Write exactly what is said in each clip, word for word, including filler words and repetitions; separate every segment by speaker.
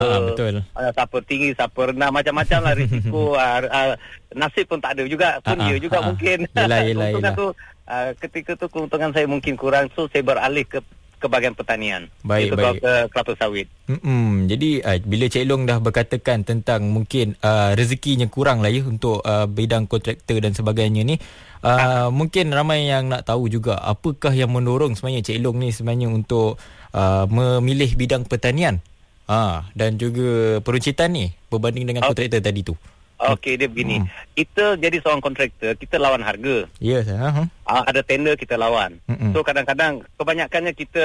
Speaker 1: Ha, betul.
Speaker 2: Uh, siapa tinggi, siapa rendah, macam-macam lah risiko. uh, uh, nasib pun tak ada juga. Pun
Speaker 1: Ha,
Speaker 2: dia juga
Speaker 1: ha,
Speaker 2: mungkin.
Speaker 1: Yelah, yelah,
Speaker 2: keuntungan
Speaker 1: yelah.
Speaker 2: tu, uh, ketika tu keuntungan saya mungkin kurang. So, saya beralih ke ke bahagian pertanian.
Speaker 1: Baik,
Speaker 2: Itu
Speaker 1: baik.
Speaker 2: ke kelapa sawit.
Speaker 1: Mm-mm. Jadi uh, bila Cik Long dah berkatakan tentang mungkin uh, rezekinya kurang lah ya untuk uh, bidang kontraktor dan sebagainya ni, uh, ha. mungkin ramai yang nak tahu juga apakah yang mendorong sebenarnya Cik Long ni sebenarnya untuk uh, memilih bidang pertanian uh, dan juga peruncitan ni berbanding dengan
Speaker 2: Oh.
Speaker 1: kontraktor tadi tu.
Speaker 2: Okey, dia begini. Hmm. Kita jadi seorang kontraktor, kita lawan harga.
Speaker 1: Ya, yes, uh-huh.
Speaker 2: Uh, ada tender kita lawan.
Speaker 1: Mm-mm.
Speaker 2: So kadang-kadang kebanyakannya kita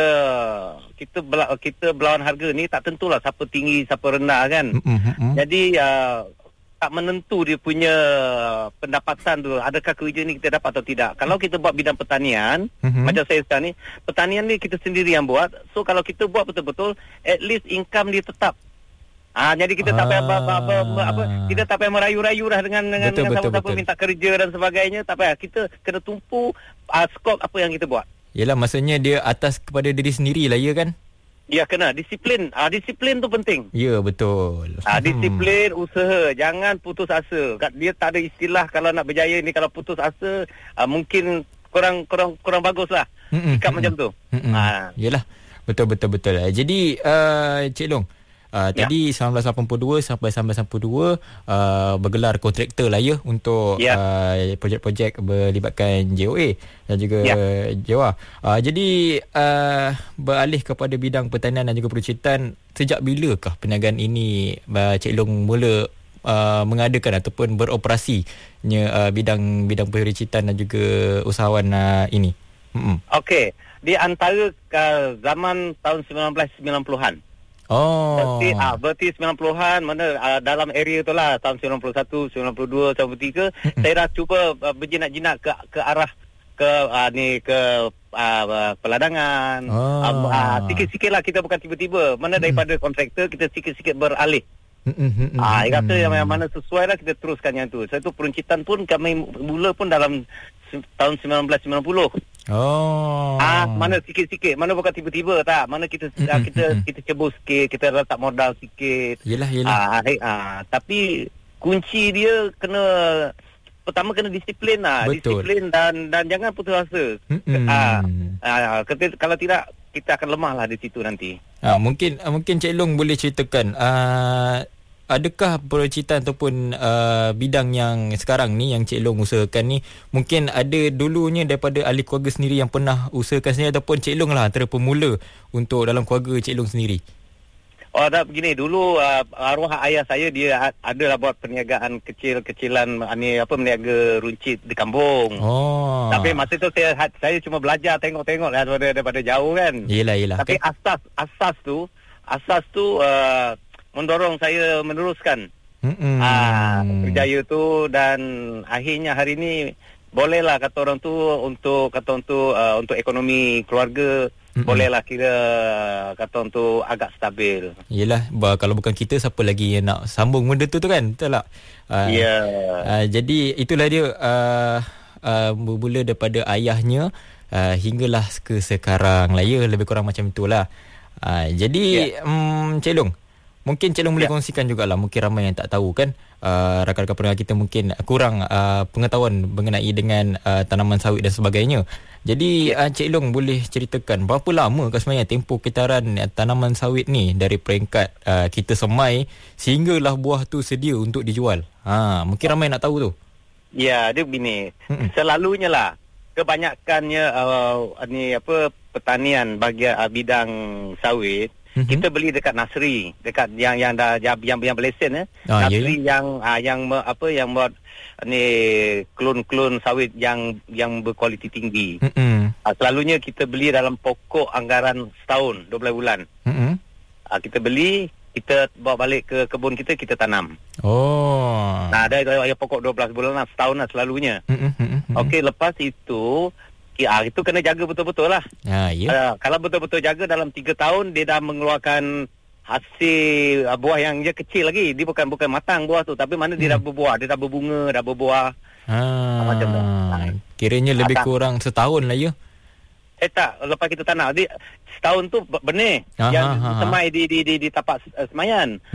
Speaker 2: kita bela, kita berlawan harga ni tak tentulah siapa tinggi siapa rendah kan.
Speaker 1: Mm-mm.
Speaker 2: Jadi uh, tak menentu dia punya pendapatan tu, adakah kerja ni kita dapat atau tidak. Kalau kita buat bidang pertanian,
Speaker 1: Mm-hmm.
Speaker 2: macam saya sekarang ni, pertanian ni kita sendiri yang buat. So kalau kita buat betul-betul, at least income dia tetap. Ah, jadi kita tak payah apa, apa, apa, apa, kita tak payah merayu-rayu dah dengan dengan,
Speaker 1: Betul,
Speaker 2: dengan
Speaker 1: betul,
Speaker 2: siapa-siapa
Speaker 1: betul.
Speaker 2: minta kerja dan sebagainya. Tak payah. Kita kena tumpu uh, skop apa yang kita buat.
Speaker 1: Yelah, maksudnya dia atas kepada diri sendiri lah ya kan?
Speaker 2: Ya, kena disiplin. Ah, disiplin tu penting.
Speaker 1: Ya, betul.
Speaker 2: Ah, disiplin, usaha, jangan putus asa. Kat- Dia tak ada istilah kalau nak berjaya ni, kalau putus asa ah, mungkin kurang kurang kurang baguslah.
Speaker 1: Mm-mm,
Speaker 2: Sikap
Speaker 1: mm-mm.
Speaker 2: macam tu.
Speaker 1: Mm-mm.
Speaker 2: Ah.
Speaker 1: Yelah, betul betul betul. Jadi uh, Cik Long, Uh,
Speaker 2: Ya.
Speaker 1: tadi sembilan belas lapan puluh dua sampai sembilan belas sembilan puluh dua uh, bergelar kontraktor lah ya untuk
Speaker 2: Ya.
Speaker 1: uh, projek-projek berlibatkan J O A dan juga
Speaker 2: Ya.
Speaker 1: Jawa. Uh, jadi uh, beralih kepada bidang pertanian dan juga peruncitan, sejak bilakah perniagaan ini uh, Cik Long mula uh, mengadakan ataupun beroperasinya uh, bidang bidang peruncitan dan juga usahawan uh, ini? Mm-mm.
Speaker 2: Okey, di antara uh, zaman tahun sembilan belas sembilan puluhan.
Speaker 1: Oh.
Speaker 2: Berarti, ah, berarti sembilan puluhan mana ah, dalam area tu lah tahun sembilan puluh satu, sembilan puluh dua, sembilan puluh tiga saya dah cuba uh, berjinak-jinak ke ke arah ke ah, ni ke ah, peladangan.
Speaker 1: Oh.
Speaker 2: Ah, ah, sikit-sikit lah, kita bukan tiba-tiba. Mana daripada kontraktor kita sikit-sikit beralih. Ah, yang kata yang, yang mana sesuai lah kita teruskan yang tu. Saya tu peruncitan pun kami mula pun dalam se- tahun sembilan belas sembilan puluh.
Speaker 1: Oh.
Speaker 2: Ah, mana sikit-sikit, mana bukan tiba-tiba tak. Mana kita ah, kita kita cebur sikit, kita letak modal sikit.
Speaker 1: Yelah, yelah.
Speaker 2: Ah, eh, ah, tapi kunci dia kena pertama kena disiplin lah,
Speaker 1: Betul.
Speaker 2: disiplin dan dan jangan putus asa.
Speaker 1: Mm-mm.
Speaker 2: Ah, ah, kata, kalau tidak kita akan lemah lah di situ nanti.
Speaker 1: Ah, mungkin ah, mungkin Cik Long boleh ceritakan uh, adakah peruncitan ataupun uh, bidang yang sekarang ni yang Cik Long usahakan ni mungkin ada dulunya daripada ahli keluarga sendiri yang pernah usahakan sendiri ataupun Cik Long lah antara pemula untuk dalam keluarga Cik Long sendiri?
Speaker 2: Oh, dah begini dulu uh, arwah ayah saya dia adalah buat perniagaan kecil-kecilan ni apa meniaga runcit di kampung.
Speaker 1: Oh.
Speaker 2: Tapi masa tu saya saya cuma belajar tengok-tengok lah daripada, daripada jauh kan.
Speaker 1: Yelah, yelah.
Speaker 2: Tapi
Speaker 1: Kan?
Speaker 2: asas asas tu asas tu uh, mendorong saya meneruskan
Speaker 1: Mm-mm.
Speaker 2: ah berjaya tu dan akhirnya hari ni bolehlah kata orang tu untuk kata orang tu uh, untuk ekonomi keluarga mm-hmm. bolehlah kira kata orang tu agak stabil.
Speaker 1: Yelah, bah, kalau bukan kita siapa lagi yang nak sambung benda tu tu kan? Betul tak? Uh,
Speaker 2: Ya. Yeah.
Speaker 1: Uh, jadi itulah dia uh, uh, bermula daripada ayahnya uh, hinggalah ke sekarang lah ya, lebih kurang macam itulah. Uh, jadi yeah. um, Cik Long, mungkin Cik Long boleh yeah. kongsikan jugalah, mungkin ramai yang tak tahu kan, uh, rakan-rakan pendengar kita mungkin kurang uh, pengetahuan mengenai dengan uh, tanaman sawit dan sebagainya. Jadi yeah. uh, Cik Long boleh ceritakan berapa lama ke sebenarnya tempoh kitaran uh, tanaman sawit ni dari peringkat uh, kita semai sehinggalah buah tu sedia untuk dijual. Ha, mungkin ramai nak tahu tu.
Speaker 2: Ya, dia begini.
Speaker 1: Mm-mm.
Speaker 2: Selalunya lah kebanyakannya uh, ni apa pertanian bahagian uh, bidang sawit mm-hmm. kita beli dekat nursery, dekat yang yang dah yang yang, yang berlesen eh.
Speaker 1: Ah,
Speaker 2: nursery
Speaker 1: yeah.
Speaker 2: yang uh, yang apa yang buat ni klon-klon sawit yang yang berkualiti tinggi.
Speaker 1: Mm-mm.
Speaker 2: Uh, selalunya kita beli dalam pokok anggaran setahun, dua belas bulan.
Speaker 1: Mm-mm.
Speaker 2: Uh, kita beli, kita bawa balik ke kebun kita, kita tanam.
Speaker 1: Oh.
Speaker 2: Nah, ada yang pokok dua belas bulan lah, setahun lah selalunya.
Speaker 1: Mm-mm.
Speaker 2: Okey, lepas itu ya, itu kena jaga betul-betul lah.
Speaker 1: Ha, ya.
Speaker 2: Uh, kalau betul-betul jaga dalam tiga tahun dia dah mengeluarkan hasil uh, buah yang dia kecil lagi. Dia bukan bukan matang buah tu, tapi mana hmm. dia dah berbuah, dia dah berbunga, dah berbuah.
Speaker 1: Ha,
Speaker 2: Macam tu.
Speaker 1: kiranya lebih
Speaker 2: Atang.
Speaker 1: kurang setahun lah ya.
Speaker 2: Eh tak, lepas kita tanam. Dia, setahun tu benih.
Speaker 1: Aha,
Speaker 2: yang
Speaker 1: aha.
Speaker 2: semai di, di, di, di tapak uh, semayan.